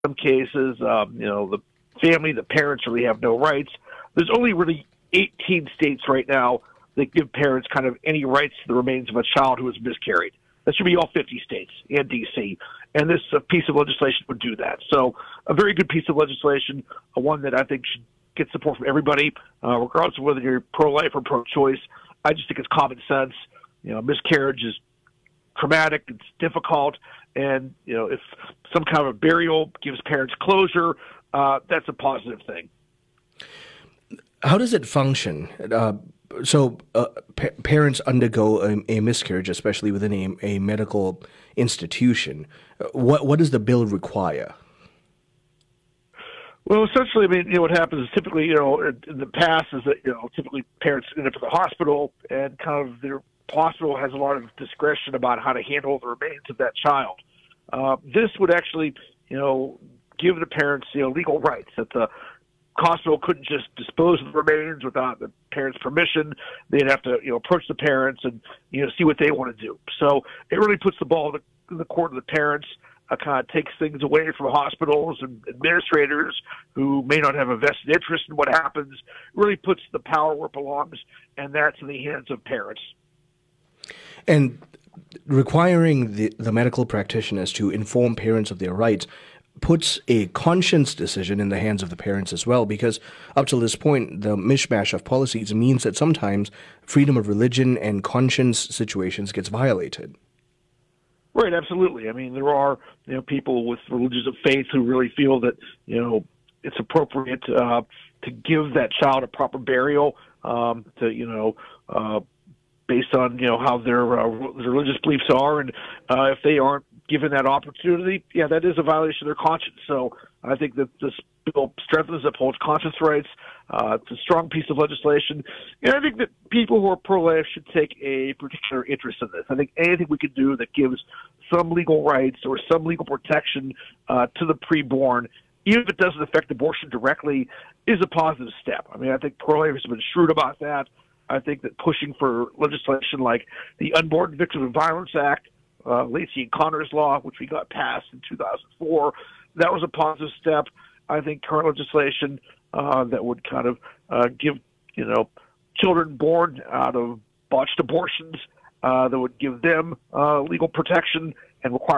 some cases, the family, the parents really have no rights. There's only really 18 states right now that give parents kind of any rights to the remains of a child who has miscarried. That should be all 50 states and D.C. And this piece of legislation would do that. So a very good piece of legislation, one that I think should get support from everybody, regardless of whether you're pro-life or pro-choice. I just think it's common sense. Miscarriage is traumatic, it's difficult, and if some kind of a burial gives parents closure, that's a positive thing. How does it function? Parents undergo a miscarriage, especially within a medical institution. What does the bill require? Well, essentially, what happens is typically, in the past is that, typically parents end up in the hospital, and kind of their hospital has a lot of discretion about how to handle the remains of that child. This would actually, give the parents, legal rights that the hospital couldn't just dispose of the remains without the parents' permission. They'd have to, approach the parents and, see what they want to do. So it really puts the ball in the court of the parents, kind of takes things away from hospitals and administrators who may not have a vested interest in what happens, really puts the power where it belongs, and that's in the hands of parents. And requiring the medical practitioners to inform parents of their rights puts a conscience decision in the hands of the parents as well, because up to this point, the mishmash of policies means that sometimes freedom of religion and conscience situations gets violated. Right, absolutely. There are people with religions of faith who really feel that it's appropriate to give that child a proper burial, based on how their religious beliefs are, and if they aren't given that opportunity, that is a violation of their conscience. So I think that this bill strengthens, upholds conscience rights. It's a strong piece of legislation, and I think that people who are pro-life should take a particular interest in this. I think anything we can do that gives some legal rights or some legal protection to the preborn, even if it doesn't affect abortion directly, is a positive step. I think pro-lifers have been shrewd about that. I think that pushing for legislation like the Unborn Victim of Violence Act, Lacey and Connor's Law, which we got passed in 2004, that was a positive step. I think current legislation that would kind of give, children born out of botched abortions, that would give them legal protection and require